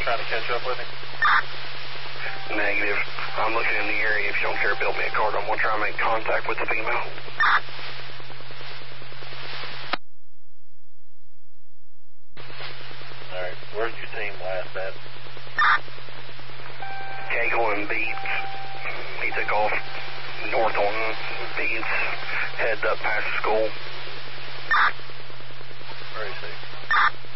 trying to catch up with him? Negative. I'm looking in the area. If you don't care, build me a card. I'm going to try and make contact with the female. Alright, where's your team last at? Cagle and Beats. He took off north on Beats, head up past the school. Where is he?